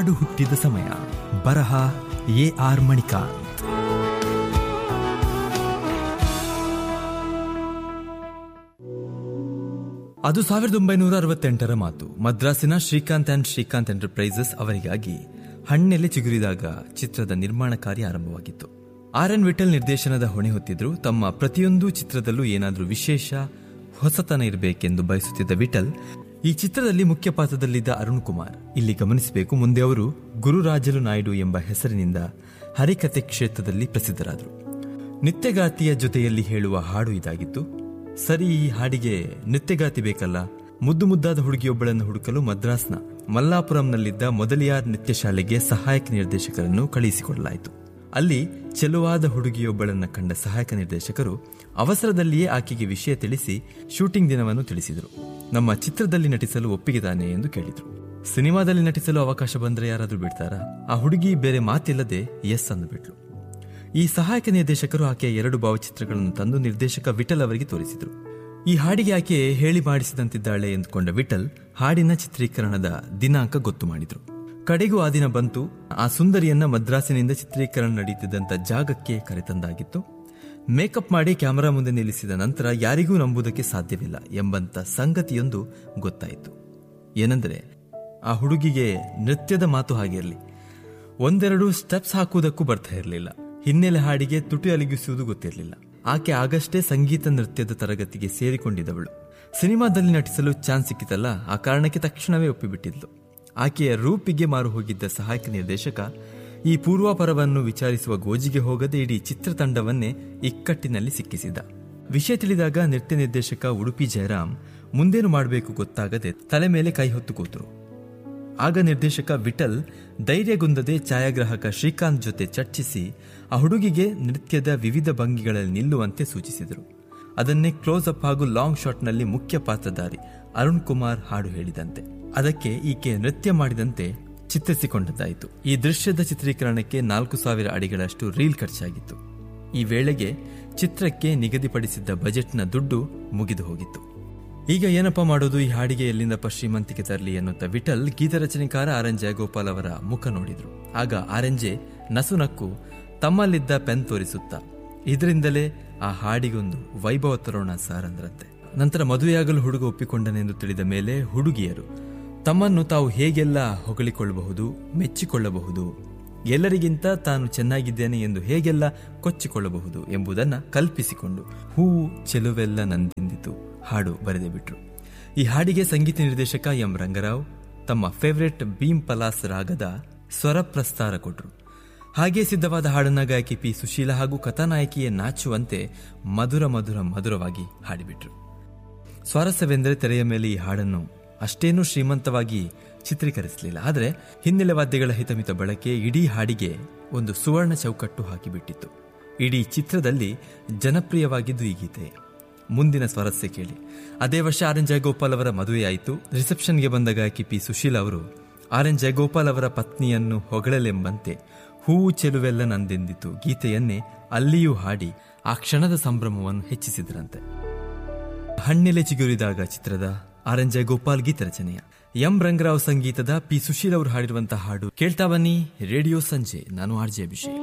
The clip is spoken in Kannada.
ಹಾಡು ಹುಟ್ಟಿದ ಸಮಯ. ಬರಹ ಎ.ಆರ್. ಮಣಿಕಾಂತ್. ಅದು 1968ರ ಮಾತು. ಮದ್ರಾಸಿನ ಶ್ರೀಕಾಂತ್ ಅಂಡ್ ಶ್ರೀಕಾಂತ್ ಎಂಟರ್ಪ್ರೈಸಸ್ ಅವರಿಗಾಗಿ ಹಣ್ಣೆಲೆ ಚಿಗುರಿದಾಗ ಚಿತ್ರದ ನಿರ್ಮಾಣ ಕಾರ್ಯ ಆರಂಭವಾಗಿತ್ತು. ಆರ್.ಎನ್. ವಿಠಲ್ ನಿರ್ದೇಶನದ ಹೊಣೆ ಹೊತ್ತಿದ್ರು. ತಮ್ಮ ಪ್ರತಿಯೊಂದು ಚಿತ್ರದಲ್ಲೂ ಏನಾದರೂ ವಿಶೇಷ ಹೊಸತನ ಇರಬೇಕೆಂದು ಬಯಸುತ್ತಿದ್ದ ವಿಠಲ್ ಈ ಚಿತ್ರದಲ್ಲಿ ಮುಖ್ಯ ಪಾತ್ರದಲ್ಲಿದ್ದ ಅರುಣ್ ಕುಮಾರ್. ಇಲ್ಲಿ ಗಮನಿಸಬೇಕು, ಮುಂದೆ ಅವರು ಗುರುರಾಜಲು ನಾಯ್ಡು ಎಂಬ ಹೆಸರಿನಿಂದ ಹರಿಕತೆ ಕ್ಷೇತ್ರದಲ್ಲಿ ಪ್ರಸಿದ್ಧರಾದರು. ನಿತ್ಯಗಾತಿಯ ಜೊತೆಯಲ್ಲಿ ಹೇಳುವ ಹಾಡು ಇದಾಗಿತ್ತು. ಸರಿ, ಈ ಹಾಡಿಗೆ ನೃತ್ಯಗಾತಿ ಬೇಕಲ್ಲ. ಮುದ್ದು ಮುದ್ದಾದ ಹುಡುಗಿಯೊಬ್ಬಳನ್ನು ಹುಡುಕಲು ಮದ್ರಾಸ್ನ ಮಲ್ಲಾಪುರಂನಲ್ಲಿದ್ದ ಮೊದಲಿಯಾರ್ ನೃತ್ಯ ಶಾಲೆಗೆ ಸಹಾಯಕ ನಿರ್ದೇಶಕರನ್ನು ಕಳುಹಿಸಿಕೊಡಲಾಯಿತು. ಅಲ್ಲಿ ಚೆಲುವಾದ ಹುಡುಗಿಯೊಬ್ಬಳನ್ನು ಕಂಡ ಸಹಾಯಕ ನಿರ್ದೇಶಕರು ಅವಸರದಲ್ಲಿಯೇ ಆಕೆಗೆ ವಿಷಯ ತಿಳಿಸಿ ಶೂಟಿಂಗ್ ದಿನವನ್ನು ತಿಳಿಸಿದರು. ನಮ್ಮ ಚಿತ್ರದಲ್ಲಿ ನಟಿಸಲು ಒಪ್ಪಿಗೆ ತಾನೆ ಎಂದು ಕೇಳಿದ್ರು. ಸಿನಿಮಾದಲ್ಲಿ ನಟಿಸಲು ಅವಕಾಶ ಬಂದರೆ ಯಾರಾದ್ರೂ ಬಿಡ್ತಾರಾ? ಆ ಹುಡುಗಿ ಬೇರೆ ಮಾತಿಲ್ಲದೆ ಎಸ್ ಅಂದುಬಿಟ್ಲು. ಈ ಸಹಾಯಕ ನಿರ್ದೇಶಕರು ಆಕೆಯ 2 ಭಾವಚಿತ್ರಗಳನ್ನು ತಂದು ನಿರ್ದೇಶಕ ವಿಠಲ್ ಅವರಿಗೆ ತೋರಿಸಿದರು. ಈ ಹಾಡಿಗೆ ಆಕೆ ಹೇಳಿ ಮಾಡಿಸಿದಂತಿದ್ದಾಳೆ ಎಂದುಕೊಂಡ ವಿಠಲ್ ಹಾಡಿನ ಚಿತ್ರೀಕರಣದ ದಿನಾಂಕ ಗೊತ್ತು ಮಾಡಿದ್ರು. ಕಡೆಗೂ ಆ ದಿನ ಬಂತು. ಆ ಸುಂದರಿಯನ್ನ ಮದ್ರಾಸಿನಿಂದ ಚಿತ್ರೀಕರಣ ನಡೆಯುತ್ತಿದ್ದಂಥ ಜಾಗಕ್ಕೆ ಕರೆತಂದಾಗಿತ್ತು. ಮೇಕಪ್ ಮಾಡಿ ಕ್ಯಾಮರಾ ಮುಂದೆ ನಿಲ್ಲಿಸಿದ ನಂತರ ಯಾರಿಗೂ ನಂಬುವುದಕ್ಕೆ ಸಾಧ್ಯವಿಲ್ಲ ಎಂಬಂತ ಸಂಗತಿಯೊಂದು ಗೊತ್ತಾಯಿತು. ಏನೆಂದರೆ, ಆ ಹುಡುಗಿಗೆ ನೃತ್ಯದ ಮಾತು ಹಾಗಿರಲಿ, 1-2 ಸ್ಟೆಪ್ಸ್ ಹಾಕುವುದಕ್ಕೂ ಬರ್ತಾ ಇರಲಿಲ್ಲ. ಹಿನ್ನೆಲೆ ಹಾಡಿಗೆ ತುಟಿ ಅಲಗಿಸುವುದು ಗೊತ್ತಿರಲಿಲ್ಲ. ಆಕೆ ಆಗಷ್ಟೇ ಸಂಗೀತ ನೃತ್ಯದ ತರಗತಿಗೆ ಸೇರಿಕೊಂಡಿದ್ದವಳು. ಸಿನಿಮಾದಲ್ಲಿ ನಟಿಸಲು ಚಾನ್ಸ್ ಸಿಕ್ಕಿತಲ್ಲ, ಆ ಕಾರಣಕ್ಕೆ ತಕ್ಷಣವೇ ಒಪ್ಪಿಬಿಟ್ಟಿದ್ಲು. ಆಕೆಯ ರೂಪಿಗೆ ಮಾರು ಹೋಗಿದ್ದ ಸಹಾಯಕ ನಿರ್ದೇಶಕ ಈ ಪೂರ್ವಾಪರವನ್ನು ವಿಚಾರಿಸುವ ಗೋಜಿಗೆ ಹೋಗದೆ ಇಡೀ ಚಿತ್ರತಂಡವನ್ನೇ ಇಕ್ಕಟ್ಟಿನಲ್ಲಿ ಸಿಕ್ಕಿಸಿದ. ವಿಷಯ ತಿಳಿದಾಗ ನೃತ್ಯ ನಿರ್ದೇಶಕ ಉಡುಪಿ ಜಯರಾಮ್ ಮುಂದೇನು ಮಾಡಬೇಕು ಗೊತ್ತಾಗದೆ ತಲೆ ಮೇಲೆ ಕೈ ಹೊತ್ತು ಕೂತರು. ಆಗ ನಿರ್ದೇಶಕ ವಿಠಲ್ ಧೈರ್ಯಗುಂದದೆ ಛಾಯಾಗ್ರಾಹಕ ಶ್ರೀಕಾಂತ್ ಜೊತೆ ಚರ್ಚಿಸಿ ಆ ಹುಡುಗಿಗೆ ನೃತ್ಯದ ವಿವಿಧ ಭಂಗಿಗಳಲ್ಲಿ ನಿಲ್ಲುವಂತೆ ಸೂಚಿಸಿದರು. ಅದನ್ನೇ ಕ್ಲೋಸ್ ಅಪ್ ಹಾಗೂ ಲಾಂಗ್ ಶಾಟ್ನಲ್ಲಿ ಮುಖ್ಯ ಪಾತ್ರಧಾರಿ ಅರುಣ್ ಕುಮಾರ್ ಹಾಡು ಹೇಳಿದಂತೆ ಅದಕ್ಕೆ ಈಕೆ ನೃತ್ಯ ಮಾಡಿದಂತೆ ಚಿತ್ರಿಸಿಕೊಂಡದ್ದಾಯಿತು. ಈ ದೃಶ್ಯದ ಚಿತ್ರೀಕರಣಕ್ಕೆ 4,000 ಅಡಿಗಳಷ್ಟು ರೀಲ್ ಖರ್ಚಾಗಿತ್ತು. ಈ ವೇಳೆಗೆ ಚಿತ್ರಕ್ಕೆ ನಿಗದಿಪಡಿಸಿದ್ದ ಬಜೆಟ್ನ ದುಡ್ಡು ಮುಗಿದು ಹೋಗಿತ್ತು. ಈಗ ಏನಪ್ಪಾ ಮಾಡೋದು, ಈ ಹಾಡಿಗೆ ಎಲ್ಲಿಂದಪ್ಪ ಶ್ರೀಮಂತಿಕೆ ತರಲಿ ಎನ್ನುತ್ತಾ ವಿಠಲ್ ಗೀತರಚನೆಕಾರ ಆರ್.ಎನ್. ಜಯಗೋಪಾಲ್ ಅವರ ಮುಖ ನೋಡಿದ್ರು. ಆಗ ಆರ್.ಎನ್. ಜೆ ನಸುನಕ್ಕು ತಮ್ಮಲ್ಲಿದ್ದ ಪೆನ್ ತೋರಿಸುತ್ತಾ, ಇದರಿಂದಲೇ ಆ ಹಾಡಿಗೊಂದು ವೈಭವ ತರೋಣ ಸಾರ್ ಅಂದ್ರಂತೆ. ನಂತರ ಮದುವೆಯಾಗಲು ಹುಡುಗ ಒಪ್ಪಿಕೊಂಡನೆಂದು ತಿಳಿದ ಮೇಲೆ ಹುಡುಗಿಯರು ತಮ್ಮನ್ನು ತಾವು ಹೇಗೆಲ್ಲ ಹೊಗಳಿಕೊಳ್ಳಬಹುದು, ಮೆಚ್ಚಿಕೊಳ್ಳಬಹುದು, ಎಲ್ಲರಿಗಿಂತ ತಾನು ಚೆನ್ನಾಗಿದ್ದೇನೆ ಎಂದು ಹೇಗೆಲ್ಲ ಕೊಚ್ಚಿಕೊಳ್ಳಬಹುದು ಎಂಬುದನ್ನು ಕಲ್ಪಿಸಿಕೊಂಡು ಹೂವು ಚೆಲುವೆಲ್ಲ ನಂದಿಂದಿತು ಹಾಡು ಬರೆದೇ ಬಿಟ್ರು. ಈ ಹಾಡಿಗೆ ಸಂಗೀತ ನಿರ್ದೇಶಕ ಎಂ ರಂಗರಾವ್ ತಮ್ಮ ಫೇವರೇಟ್ ಭೀಮ್ ಪಲಾಸ್ ರಾಗದ ಸ್ವರ ಪ್ರಸ್ತಾರ ಕೊಟ್ಟರು. ಹಾಗೆ ಸಿದ್ಧವಾದ ಹಾಡನ್ನ ಗಾಯಕಿ ಪಿ ಸುಶೀಲಾ ಹಾಗೂ ಕಥಾನಾಯಕಿಯೇ ನಾಚುವಂತೆ ಮಧುರವಾಗಿ ಹಾಡಿಬಿಟ್ರು. ಸ್ವಾರಸ್ಯವೆಂದರೆ ತೆರೆಯ ಮೇಲೆ ಈ ಹಾಡನ್ನು ಅಷ್ಟೇನೂ ಶ್ರೀಮಂತವಾಗಿ ಚಿತ್ರೀಕರಿಸಲಿಲ್ಲ. ಆದರೆ ಹಿನ್ನೆಲೆ ವಾದ್ಯಗಳ ಹಿತಮಿತ ಬಳಕೆ ಇಡೀ ಹಾಡಿಗೆ ಒಂದು ಸುವರ್ಣ ಚೌಕಟ್ಟು ಹಾಕಿಬಿಟ್ಟಿತ್ತು. ಇಡೀ ಚಿತ್ರದಲ್ಲಿ ಜನಪ್ರಿಯವಾಗಿದ್ದು ಈ ಗೀತೆ. ಮುಂದಿನ ಸ್ವಾರಸ್ಯ ಕೇಳಿ. ಅದೇ ವರ್ಷ ಆರ್.ಎನ್. ಜಯಗೋಪಾಲ್ ಅವರ ಮದುವೆಯಾಯಿತು. ರಿಸೆಪ್ಷನ್ಗೆ ಬಂದ ಗಾಯಕಿ ಪಿ ಸುಶೀಲಾ ಅವರು ಆರ್.ಎನ್. ಜಯಗೋಪಾಲ್ ಅವರ ಪತ್ನಿಯನ್ನು ಹೊಗಳಲೆಂಬಂತೆ ಹೂವು ಚೆಲುವೆಲ್ಲ ನಂದೆಂದಿತು ಗೀತೆಯನ್ನೇ ಅಲ್ಲಿಯೂ ಹಾಡಿ ಆ ಕ್ಷಣದ ಸಂಭ್ರಮವನ್ನು ಹೆಚ್ಚಿಸಿದ್ರಂತೆ. ಹಣ್ಣೆಲೆ ಚಿಗುರಿದಾಗ ಚಿತ್ರದ ಆರ್.ಎನ್. ಜಯಗೋಪಾಲ್ ಗೀತರಚನೆಯ ಎಂ ರಂಗರಾವ್ ಸಂಗೀತದ ಪಿ ಸುಶೀಲ್ ಅವರು ಹಾಡಿರುವಂತಹ ಹಾಡು ಕೇಳ್ತಾ ಬನ್ನಿ. ರೇಡಿಯೋ ಸಂಜೆ. ನಾನು ಆರ್.ಜೆ. ಅಭಿಷೇಕ್.